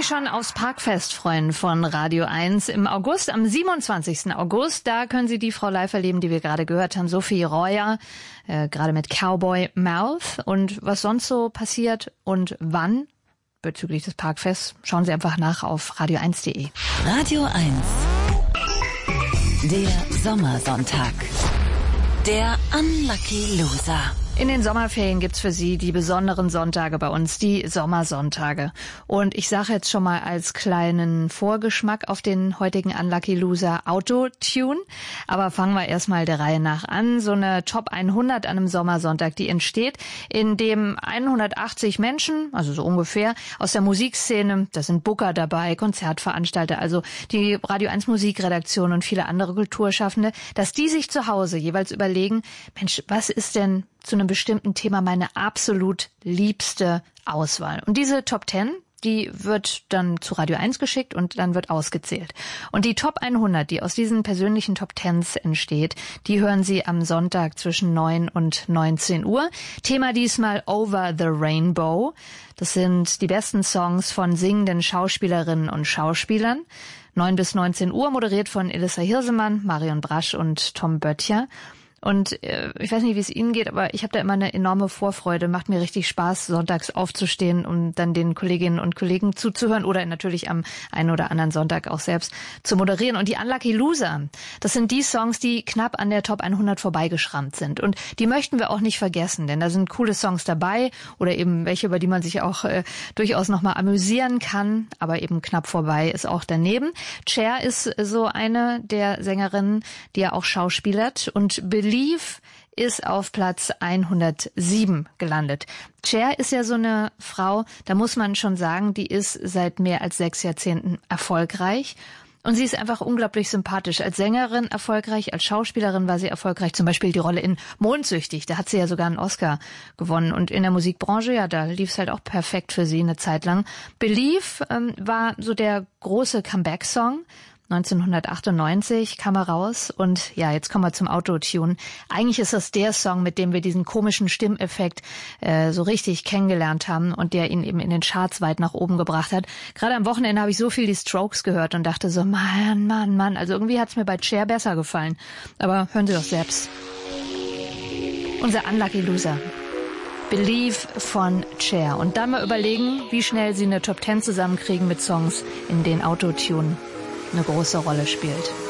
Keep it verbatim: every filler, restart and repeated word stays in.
sich schon aufs Parkfest freuen von Radio eins im August, am siebenundzwanzigsten August. Da können Sie die Frau live erleben, die wir gerade gehört haben, Sophie Royer, äh, gerade mit Cowboy Mouth. Und was sonst so passiert und wann bezüglich des Parkfests, schauen Sie einfach nach auf radio eins punkt de. Radio eins, der Sommersonntag. Der Unlucky Loser. In den Sommerferien gibt's für Sie die besonderen Sonntage bei uns, die Sommersonntage. Und ich sage jetzt schon mal als kleinen Vorgeschmack auf den heutigen Unlucky Loser Autotune. Aber fangen wir erstmal der Reihe nach an. So eine Top hundert an einem Sommersonntag, die entsteht, in dem hundertachtzig Menschen, also so ungefähr, aus der Musikszene, da sind Booker dabei, Konzertveranstalter, also die Radio eins Musikredaktion und viele andere Kulturschaffende, dass die sich zu Hause jeweils überlegen, Mensch, was ist denn zu einem bestimmten Thema meine absolut liebste Auswahl. Und diese Top zehn, die wird dann zu Radio eins geschickt und dann wird ausgezählt. Und die Top hundert, die aus diesen persönlichen Top zehns entsteht, die hören Sie am Sonntag zwischen neun und neunzehn Uhr. Thema diesmal Over the Rainbow. Das sind die besten Songs von singenden Schauspielerinnen und Schauspielern. neun bis neunzehn Uhr, moderiert von Elissa Hirsemann, Marion Brasch und Tom Böttcher. Und äh, ich weiß nicht, wie es Ihnen geht, aber ich habe da immer eine enorme Vorfreude. Macht mir richtig Spaß, sonntags aufzustehen, um dann den Kolleginnen und Kollegen zuzuhören oder natürlich am einen oder anderen Sonntag auch selbst zu moderieren. Und die Unlucky Loser, das sind die Songs, die knapp an der Top hundert vorbeigeschrammt sind. Und die möchten wir auch nicht vergessen, denn da sind coole Songs dabei oder eben welche, über die man sich auch äh, durchaus nochmal amüsieren kann, aber eben knapp vorbei ist auch daneben. Cher ist so eine der Sängerinnen, die ja auch schauspielert, und Believe ist auf Platz hundertsieben gelandet. Cher ist ja so eine Frau, da muss man schon sagen, die ist seit mehr als sechs Jahrzehnten erfolgreich. Und sie ist einfach unglaublich sympathisch. Als Sängerin erfolgreich, als Schauspielerin war sie erfolgreich. Zum Beispiel die Rolle in Mondsüchtig, da hat sie ja sogar einen Oscar gewonnen. Und in der Musikbranche, ja, da lief es halt auch perfekt für sie eine Zeit lang. Believe ähm, war so der große Comeback-Song. neunzehnhundertachtundneunzig kam er raus und ja, jetzt kommen wir zum Autotune. Eigentlich ist das der Song, mit dem wir diesen komischen Stimmeffekt äh, so richtig kennengelernt haben und der ihn eben in den Charts weit nach oben gebracht hat. Gerade am Wochenende habe ich so viel die Strokes gehört und dachte so, Mann, Mann, Mann, also irgendwie hat es mir bei Cher besser gefallen. Aber hören Sie doch selbst. Unser Unlucky Loser. Believe von Cher. Und dann mal überlegen, wie schnell Sie eine Top zehn zusammenkriegen mit Songs, in denen Autotune eine große Rolle spielt.